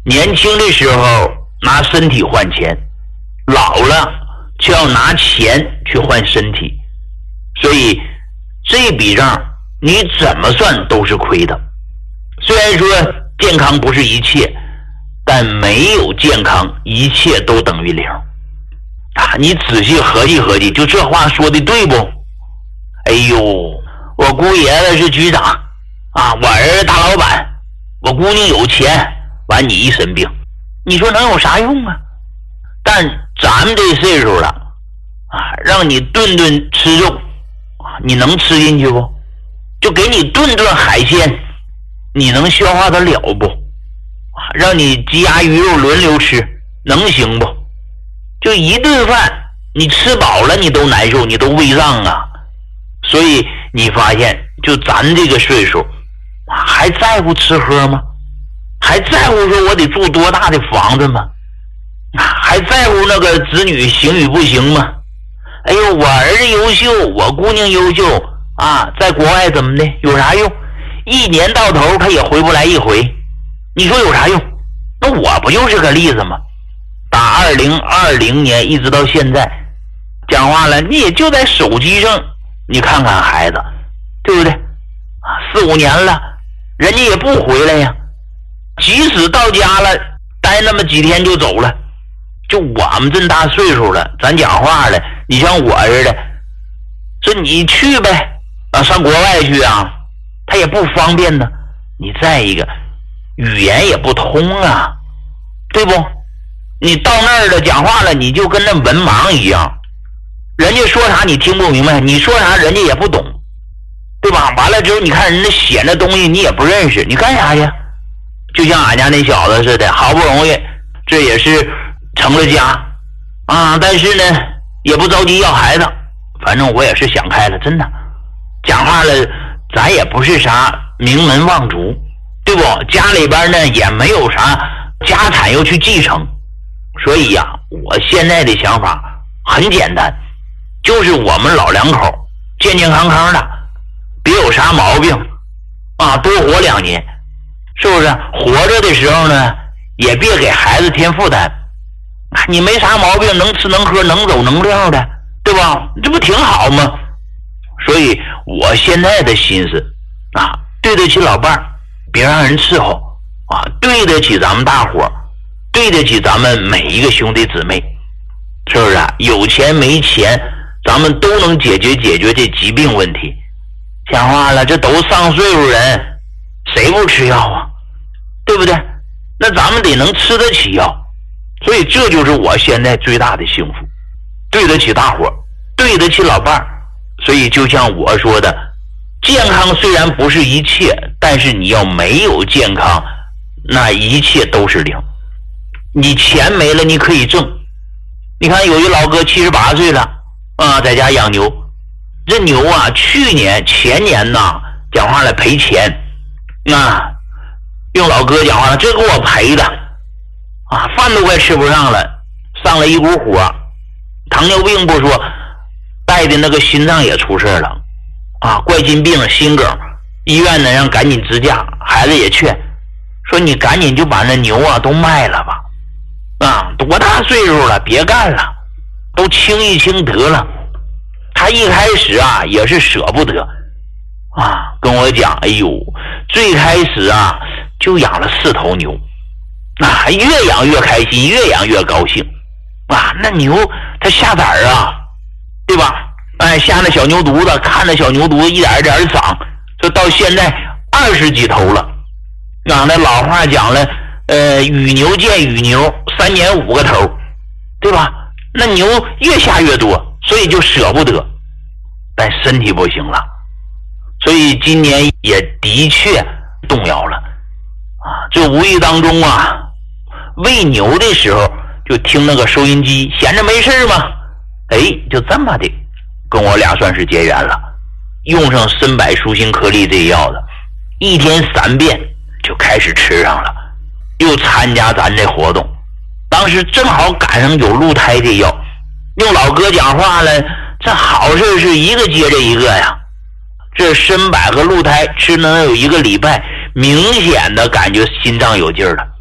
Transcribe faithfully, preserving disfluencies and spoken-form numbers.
年轻的时候拿身体换钱，老了就要拿钱去换身体，所以这笔账你怎么算都是亏的。虽然说健康不是一切，但没有健康一切都等于零啊！你仔细合计合计，就这话说的对不？哎呦，我姑爷子是局长啊，我儿子大老板，我姑娘有钱，完你一身病，你说能有啥用啊？但咱们这岁数了啊，让你顿顿吃肉啊，你能吃进去不？就给你顿顿海鲜，你能消化得了不？啊，让你鸡鸭鱼肉轮流吃，能行不？就一顿饭你吃饱了你都难受，你都胃胀啊。所以你发现就咱这个岁数啊，还在乎吃喝吗？还在乎说我得住多大的房子吗？啊，还在乎那个子女行与不行吗？哎呦，我儿子优秀，我姑娘优秀啊，在国外怎么的有啥用？一年到头他也回不来一回，你说有啥用？那我不就是个例子吗？打二零二零年一直到现在，讲话了你也就在手机上你看看孩子，对不对啊？四五年了，人家也不回来呀，即使到家了待那么几天就走了。就我们这大岁数了，咱讲话了，你像我似的，说你去呗啊，上国外去啊，他也不方便呢。你再一个语言也不通啊，对不？你到那儿了讲话了，你就跟那文盲一样，人家说啥你听不明白，你说啥人家也不懂，对吧？完了之后你看人家写那东西你也不认识，你干啥去？就像俺家那小子似的，好不容易这也是成了家啊，但是呢也不着急要孩子，反正我也是想开了，真的讲话了咱也不是啥名门望族，对不？家里边呢也没有啥家产要去继承，所以呀、啊、我现在的想法很简单，就是我们老两口健健康康的，别有啥毛病啊，多活两年，是不是？活着的时候呢也别给孩子添负担，你没啥毛病，能吃能喝能走能撂的，对吧？这不挺好吗？所以我现在的心思啊，对得起老伴儿，别让人伺候啊，对得起咱们大伙，对得起咱们每一个兄弟姊妹，是不是啊？有钱没钱咱们都能解决解决这疾病问题。讲话了，这都上岁数人谁不吃药啊，对不对？那咱们得能吃得起药，所以这就是我现在最大的幸福，对得起大伙，对得起老伴儿。所以就像我说的，健康虽然不是一切，但是你要没有健康，那一切都是零。你钱没了你可以挣，你看有一老哥七十八岁了啊，在家养牛，这牛啊去年前年呐讲话了赔钱啊，用老哥讲话了，这给我赔的啊，饭都快吃不上了，上了一股火，糖尿病不说，带的那个心脏也出事了啊，冠心病心梗，医院呢让赶紧支架，孩子也劝说你赶紧就把那牛啊都卖了吧啊，多大岁数了别干了，都清一清得了。他一开始啊也是舍不得啊，跟我讲，哎呦，最开始啊就养了四头牛啊，越养越开心，越养越高兴啊，那牛它下崽儿啊，对吧？哎，下那小牛犊子，看那小牛犊子一点一点长，就到现在二十几头了啊，那老话讲了，呃，与牛见与牛，三年五个头，对吧？那牛越下越多，所以就舍不得，但身体不行了，所以今年也的确动摇了啊。这无意当中啊，喂牛的时候就听那个收音机，闲着没事嘛，哎，就这么的跟我俩算是结缘了，用上参柏舒心颗粒这药的，一天三遍就开始吃上了，又参加咱这活动，当时正好赶上有鹿胎这药，用老哥讲话了，这好事是一个接着一个呀。这参柏和鹿胎吃能有一个礼拜，明显的感觉心脏有劲儿了。